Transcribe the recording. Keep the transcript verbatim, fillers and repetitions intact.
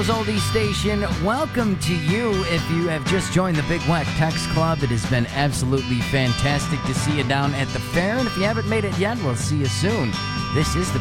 Toronto's oldie station. Welcome to you if you have just joined the Big Whack Text Club. It has been absolutely fantastic to see you down at the fair, and if you haven't made it yet, we'll see you soon. This is the